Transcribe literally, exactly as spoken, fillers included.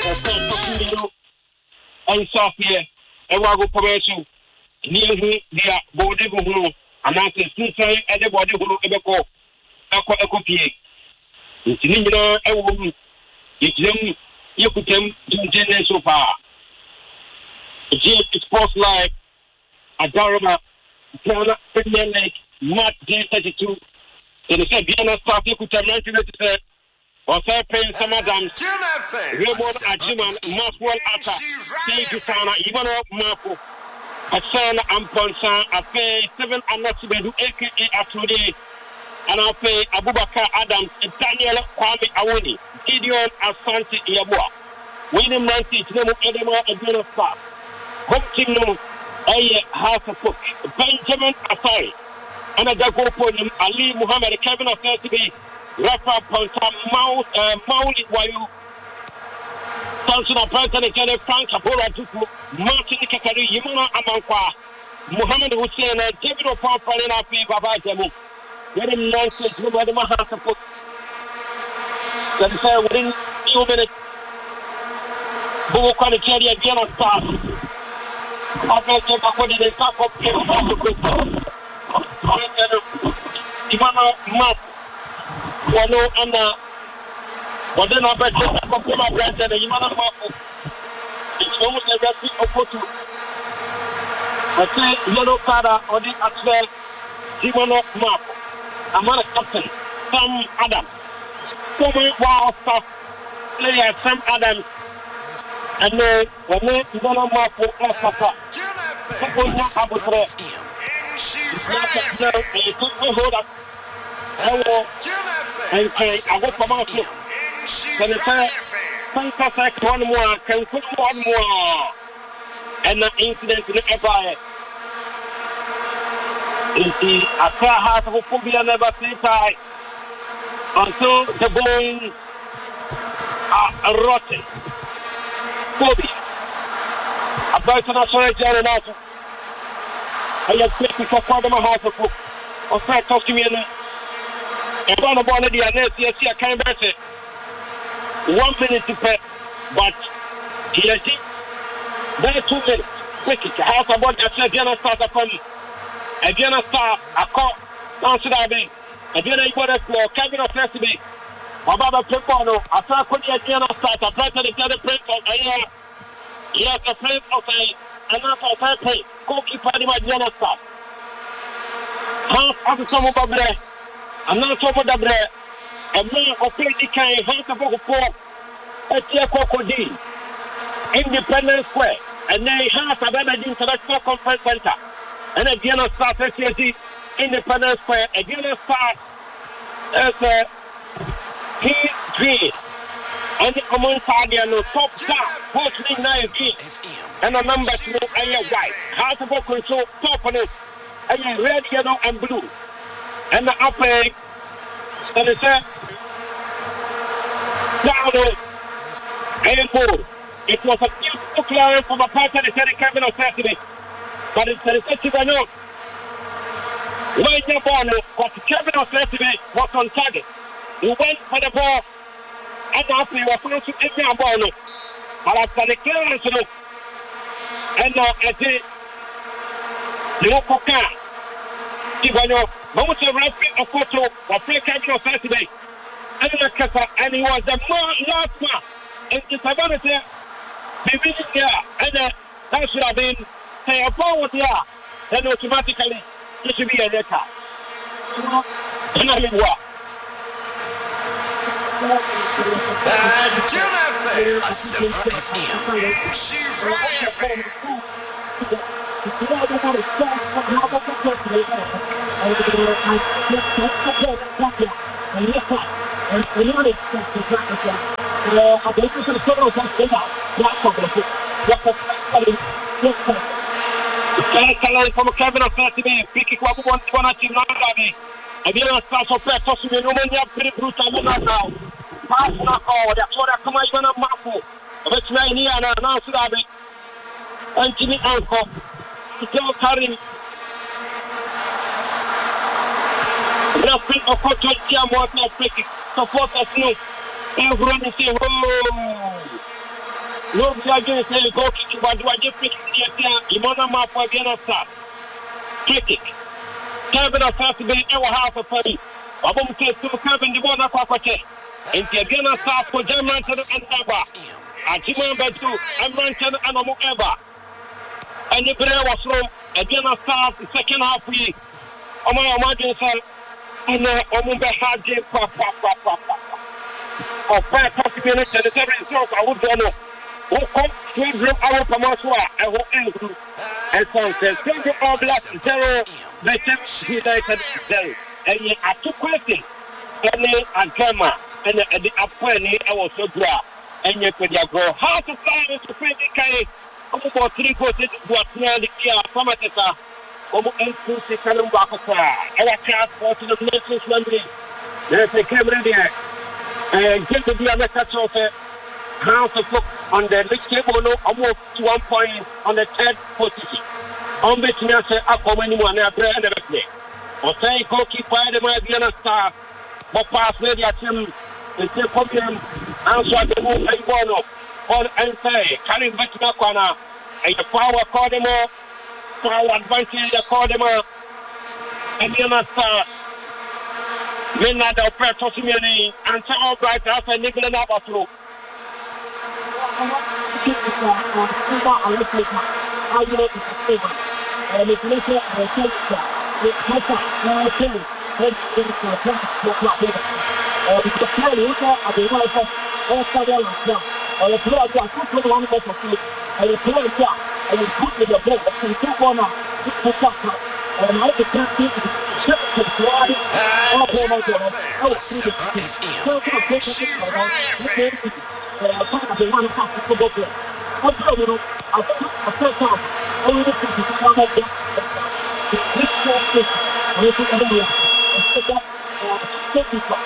stand for you and Sophia, and we'll go commercial near me, dear body who announces two times and the body who ever go. A copy. It's in a woman. It's them, you could them to generate so far. It's sports life. Adorable, Ghana, Premier League, March Day thirty-two. It is a Ghana staff you could have mentioned it. Or say, paying some of them. Raymond Ajiman, Maxwell Atta, Steve Gisana, Ivano Marco, Hassan Amponsan, I pay seven and not to be A K A Atude, and I'll pay Abubakar Adams, Daniel Kwame Awoni, Gideon Asante Yabua, William Nancy, Nemo Edema, and Ghana staff. Home team no. Aye, House of Cook, Benjamin Asari, and a Dago Ali Muhammad, Kevin of thirty, Rafa Ponta, Mount, Mauli Wayu, Samson of President General Frank Abora Duku, Martin Kakari, Yimuna Amankwa, Muhammad Hussein, David of Palina P. Baba Jamu, very nonsense, nobody House of Cook. That is why within two minutes, Bobo Quality again on start. After the top of the Ivano Map, Wano Anna, but then I bet you my brand and Ivano Map. It's almost a recipe of photo. I say yellow card on the actual Ivano Map. I'm not a captain, Sam Adams. Former wow stuff player Sam Adams. And then when they Ivano Map for Africa. People know how to play. It's not a play. It's not a hold up. Hello. And I go from out. So they say, Fantastic one more, can put one more. And the incident in the empire. It's the Accra House of Phobia never say tie until the bones are rotten. Phobia. About national journal, I have taken for part of my house of book. Or fair talk to me and one of one of the others, yes, I can't bet it. One minute to pay, but yes, there are two minutes. Quick, house about that, a Diana start upon a Diana star, a call, answer that be. A Diana got a floor, cabin of recipe. Ababa Pepano, a fair quick Diana start, a president, the print of a year. Yes, a friend of a another of a goalkeeper in my Diana staff. Half after some of the bread, and not some of the bread, a man of pretty kind, half of a four, a tear crocodile, Independence Square, and then half of an international conference center, and a Diana staff, S C S Independence Square, a Diana staff as a P G. And the common party and the top star, fortunately nine again. And the number two, and your white. House of control, top on it. And your red, yellow, and blue. And the upper, and the set, down, and four. It was a beautiful clearance from a part of the Senate cabinet of Saturday. But it's a set to know. When your ball, but the cabinet of Saturday was on target. He went for the ball. And after you were supposed to take your ball, but after the clearance, and now at the local car, Ivano, most of the of photo or play capture of Saturday, and the Kasa, and he was the more last man, and it's about it, the visit there, and that should have been say a forward there, then automatically it should be a letter. And I mean, what? And Jim a Super F M. She ready for from Kevin of Saturday, picking up one twenty nine. I didn't start so fast, so we don't have pretty brutal now. Pass now, that's what I come out on a map. Let's right here and announce that. And Jimmy Uncle, still carrying. Nothing of what to see more now, picking. Support us, no. Everyone is saying, oh. No, we are going to say go kick, but do I just pick the Imona map for the other start? Kick it. Kevin of South Bay, our house of Funny. I won't take to Kevin the one of Quacote. In the again of South for German and Eva. And Jimmy Bedu, and Ranton and Omo Eva. And the player was slow again of South the second half week. Oh my imagine, and Omo Behaji, Papa, Papa, Papa. Of five minutes and the seven results, I would know. Who come to drop our Pamaswa and who ends and some says, Central All Black zero, the Champions United zero. And yet, I took questions. And then a drama and the appointment I was so dry. And yet, when you go, how to fly to Freddy Kay, about three quarters of what nearly here, Pamatesa, almost eight to Cannon Bakaka, and I cast for to the Nations Monday. There's a camera there. And get the other catch of it. How to look on the league table, almost one point on the third position. On which you say, I come anyone there, and the play. Or say, goalkeeper, the Mariana Star, but pass maybe at him, and say, come here, answer the move, and go on, and say, carry back to the corner, and the power call them up, power advancing the call them up, and the other star. Men are the operator, and so all right, after Nicola Navajo. I want to keep this one on Cuba and look like how you know it's stable. And it's later and it's later. It's later, now it's in. It's in for a point to not be there. Or it's the plan later and the right of all several of them. Or the player just put the one better feet. And the player just and you put with the ball. But you don't want to put the shot up. And I can see it. Shut the body. Oh, my God. I was through the team. So I'm going to take it. Uh, the one half of the book. What's the little? I think I said so. Only the people who want to get the big force. I think I'm going to stick up. Uh, stick it up.